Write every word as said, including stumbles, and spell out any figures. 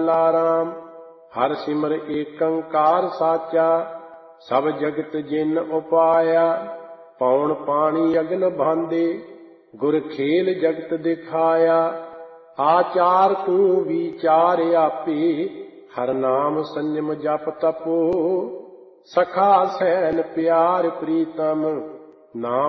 ਲਾਰਾਮ। ਹਰ ਸਿਮਰ ਏਕੰਕਾਰ ਸਾਚਾ, ਸਭ ਜਗਤ ਜਿਨ ਉਪਾਇਆ। ਪੌਣ ਪਾਣੀ ਅਗਨ ਭਾਂਦੇ, ਗੁਰ ਖੇਲ ਜਗਤ ਦਿਖਾਇਆ। ਆਚਾਰ ਤੂੰ ਵਿਚਾਰ ਆਪੇ, ਹਰ ਨਾਮ ਸੰਜਮ ਜਪ ਤਪੋ। ਸਖਾ ਸੈਨ ਪਿਆਰ ਪ੍ਰੀਤਮ, ਨਾਮ